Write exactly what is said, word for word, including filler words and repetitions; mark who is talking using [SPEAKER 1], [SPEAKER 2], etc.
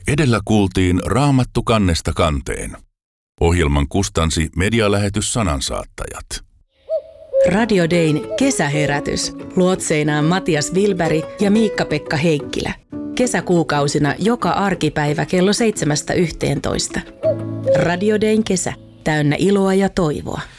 [SPEAKER 1] Edellä kuultiin Raamattu kannesta kanteen. Ohjelman kustansi medialähetys Sanansaattajat.
[SPEAKER 2] Radio Dayn kesäherätys. Luotseinaan Matias Wilberg ja Miikka-Pekka Heikkilä. Kesäkuukausina joka arkipäivä kello seitsemästä yhteentoista. Radio Dayn kesä. Täynnä iloa ja toivoa.